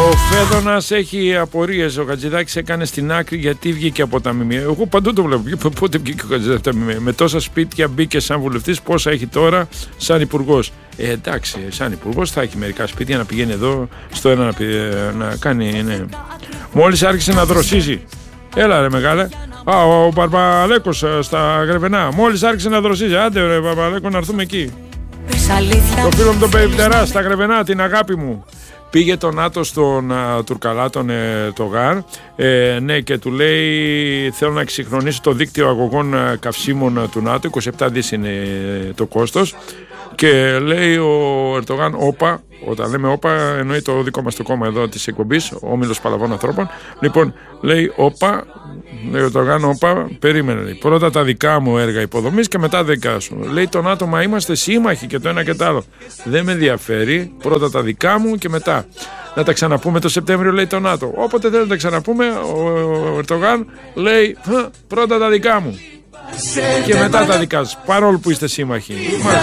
Φέδωνας έχει απορίες. Ο Χατζηδάκης έκανε στην άκρη γιατί βγήκε από τα ΜΜΕ. Εγώ παντού το βλέπω. Πότε βγήκε ο Χατζηδάκης από τα ΜΜΕ? Με τόσα σπίτια μπήκε σαν βουλευτής, πόσα έχει τώρα σαν υπουργός? Εντάξει, σαν υπουργός θα έχει μερικά σπίτια να πηγαίνει εδώ στο ένα να κάνει. Ναι. Μόλις άρχισε να δροσίζει. Έλα ρε μεγάλε. Ο Μπαρμπαλέκος στα Γρεβενά. Μόλις άρχισε να δροσίζει. Άντε ρε Μπαρμπαλέκο, να έρθουμε εκεί. Το φίλο μου τον Πεϊπτερά στα Γρεβενά, την αγάπη μου. Πήγε το ΝΑΤΟ στον Τουρκαλά, τον Ερντογάν, ναι, και του λέει θέλω να εξυγχρονίσει το δίκτυο αγωγών καυσίμων του ΝΑΤΟ, 27 δις είναι το κόστος, και λέει ο Ερντογάν όπα, όταν λέμε όπα εννοεί το δικό μας το κόμμα εδώ της εκπομπής, ο Όμιλος Παλαβών Ανθρώπων, λοιπόν λέει όπα, λέει ο Ερντογάν όπα, περίμενε, λέει, πρώτα τα δικά μου έργα υποδομής και μετά δικά σου. Λέει το ΝΑΤΟ, μα είμαστε σύμμαχοι και το ένα και το άλλο. Δεν με ενδιαφέρει, πρώτα τα δικά μου και μετά. Να τα ξαναπούμε το Σεπτέμβριο, λέει το ΝΑΤΟ. Όποτε θέλει να τα ξαναπούμε, ο Ερντογάν λέει πρώτα τα δικά μου και μετά τα δικά σας, παρόλο που είστε σύμμαχοι.